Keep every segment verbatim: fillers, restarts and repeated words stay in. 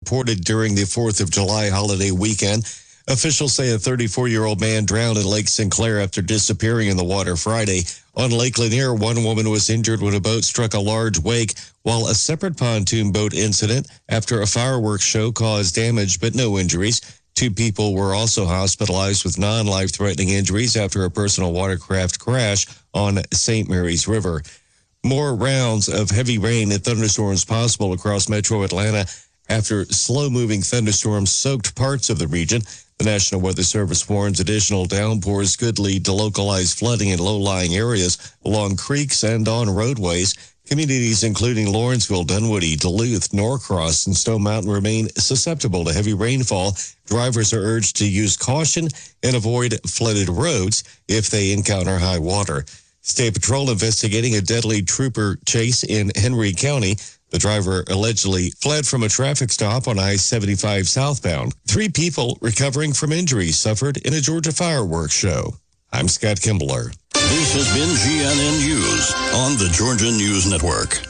reported during the fourth of July holiday weekend. Officials say a thirty-four-year-old man drowned in Lake Sinclair after disappearing in the water Friday. On Lake Lanier, one woman was injured when a boat struck a large wake, while a separate pontoon boat incident after a fireworks show caused damage but no injuries. Two people were also hospitalized with non-life-threatening injuries after a personal watercraft crash on Saint Mary's River. More rounds of heavy rain and thunderstorms possible across metro Atlanta after slow-moving thunderstorms soaked parts of the region. The National Weather Service warns additional downpours could lead to localized flooding in low-lying areas along creeks and on roadways. Communities including Lawrenceville, Dunwoody, Duluth, Norcross, and Stone Mountain remain susceptible to heavy rainfall. Drivers are urged to use caution and avoid flooded roads if they encounter high water. State Patrol investigating a deadly trooper chase in Henry County. The driver allegedly fled from a traffic stop on I seventy-five southbound. Three people recovering from injuries suffered in a Georgia fireworks show. I'm Scott Kimbler. This has been G N N News on the Georgia News Network.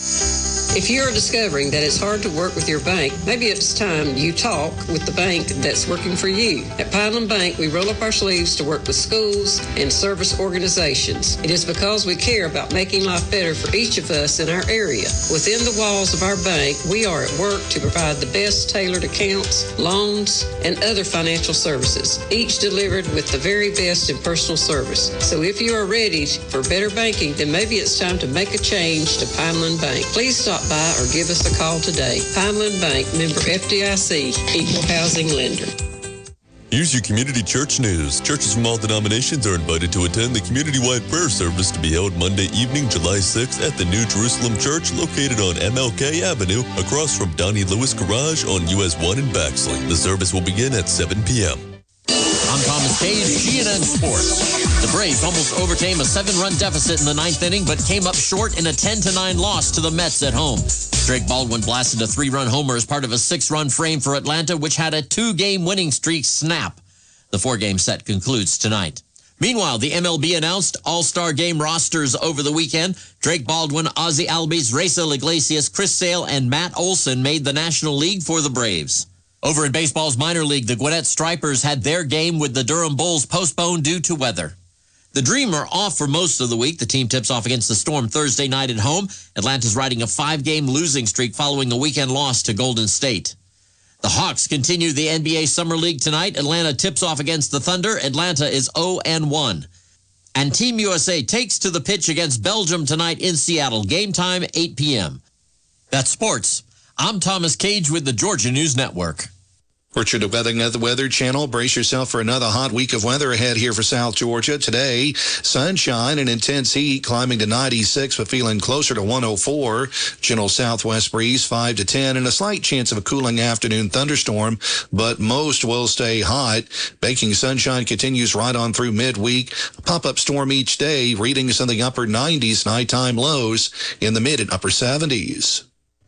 If you are discovering that it's hard to work with your bank, maybe it's time you talk with the bank that's working for you. At Pineland Bank, we roll up our sleeves to work with schools and service organizations. It is because we care about making life better for each of us in our area. Within the walls of our bank, we are at work to provide the best tailored accounts, loans, and other financial services, each delivered with the very best in personal service. So if you are ready for better banking, then maybe it's time to make a change to Pineland Bank. Please stop by or give us a call today. Pineland Bank, member F D I C, equal housing lender. Here's your community church news. Churches from all denominations are invited to attend the community-wide prayer service to be held Monday evening, July sixth at the New Jerusalem Church located on M L K Avenue across from Donnie Lewis Garage on U S one in Baxley. The service will begin at seven p.m. I'm Thomas Cage, G N N Sports. The Braves almost overcame a seven-run deficit in the ninth inning, but came up short in a ten to nine loss to the Mets at home. Drake Baldwin blasted a three-run homer as part of a six-run frame for Atlanta, which had a two-game winning streak snap. The four-game set concludes tonight. Meanwhile, the M L B announced All-Star Game rosters over the weekend. Drake Baldwin, Ozzie Albies, Raisel Iglesias, Chris Sale, and Matt Olson made the National League for the Braves. Over in baseball's minor league, the Gwinnett Stripers had their game with the Durham Bulls postponed due to weather. The Dream are off for most of the week. The team tips off against the Storm Thursday night at home. Atlanta's riding a five-game losing streak following a weekend loss to Golden State. The Hawks continue the N B A Summer League tonight. Atlanta tips off against the Thunder. Atlanta is oh and one. And Team U S A takes to the pitch against Belgium tonight in Seattle. Game time, eight p.m. That's sports. I'm Thomas Cage with the Georgia News Network. Richard Weathering at the Weather Channel. Brace yourself for another hot week of weather ahead here for South Georgia. Today, sunshine and intense heat climbing to ninety-six, but feeling closer to one oh four. Gentle southwest breeze, five to ten, and a slight chance of a cooling afternoon thunderstorm, but most will stay hot. Baking sunshine continues right on through midweek. A pop-up storm each day, readings in the upper nineties, nighttime lows in the mid and upper seventies.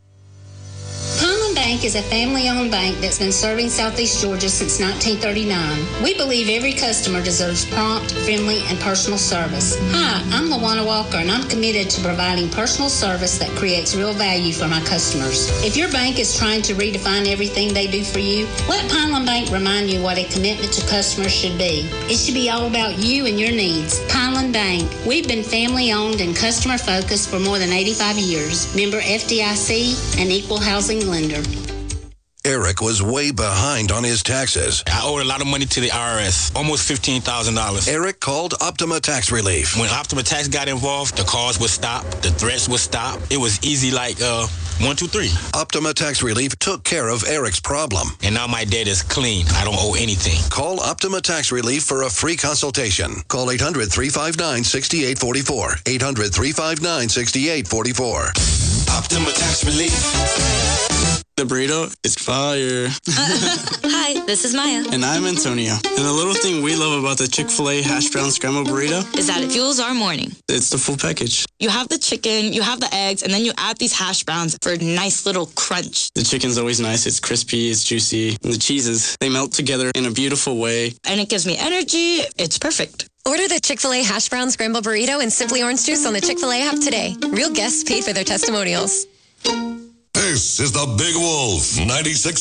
Bank is a family-owned bank that's been serving Southeast Georgia since nineteen thirty-nine. We believe every customer deserves prompt, friendly, and personal service. Hi, I'm LaWanna Walker, and I'm committed to providing personal service that creates real value for my customers. If your bank is trying to redefine everything they do for you, let Pineland Bank remind you what a commitment to customers should be. It should be all about you and your needs. Pineland Bank. We've been family-owned and customer-focused for more than eighty-five years. Member F D I C, an equal housing lender. Eric was way behind on his taxes. I owed a lot of money to the I R S, almost fifteen thousand dollars. Eric called Optima Tax Relief. When Optima Tax got involved, the calls would stop, the threats would stop. It was easy like uh, one, two, three. Optima Tax Relief took care of Eric's problem. And now my debt is clean. I don't owe anything. Call Optima Tax Relief for a free consultation. Call eight hundred, three five nine, six eight four four. eight hundred, three five nine, six eight four four. Optima Tax Relief. The burrito is fire. Uh, hi, this is Maya. And I'm Antonio. And the little thing we love about the Chick-fil-A hash brown scrambled burrito is that it fuels our morning. It's the full package. You have the chicken, you have the eggs, and then you add these hash browns for a nice little crunch. The chicken's always nice. It's crispy, it's juicy. And the cheeses, they melt together in a beautiful way. And it gives me energy. It's perfect. Order the Chick-fil-A hash brown scrambled burrito and Simply Orange Juice on the Chick-fil-A app today. Real guests paid for their testimonials. This is the Big Wolf ninety-six.